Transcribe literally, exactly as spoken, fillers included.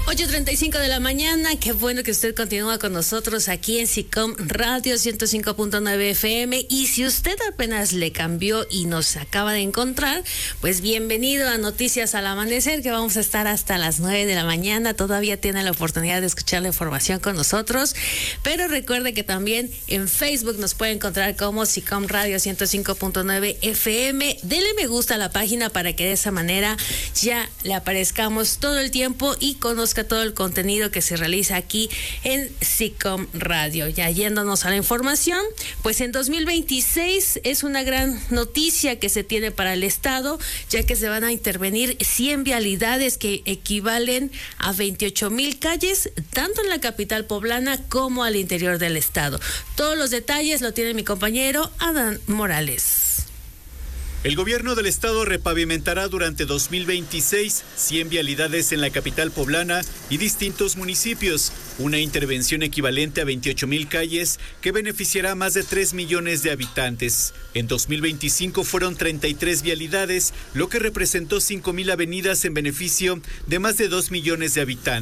ocho treinta y cinco de la mañana, qué bueno que usted continúa con nosotros aquí en SICOM Radio ciento cinco punto nueve F M. Y si usted apenas le cambió y nos acaba de encontrar, pues bienvenido a Noticias al Amanecer, que vamos a estar hasta las nueve de la mañana. Todavía tiene la oportunidad de escuchar la información con nosotros, pero recuerde que también en Facebook nos puede encontrar como SICOM Radio ciento cinco punto nueve F M. Dele me gusta a la página para que de esa manera ya le aparezcamos todo el tiempo y conozca todo el contenido que se realiza aquí en SICOM Radio. Ya yéndonos a la información, pues en dos mil veintiséis es una gran noticia que se tiene para el Estado, ya que se van a intervenir cien vialidades que equivalen a veintiocho mil calles, tanto en la capital poblana como al interior del Estado. Todos los detalles lo tiene mi compañero Adán Morales. El gobierno del estado repavimentará durante dos mil veintiséis cien vialidades en la capital poblana y distintos municipios, una intervención equivalente a veintiocho mil calles que beneficiará a más de tres millones de habitantes. En dos mil veinticinco fueron treinta y tres vialidades, lo que representó cinco mil avenidas en beneficio de más de dos millones de habitantes.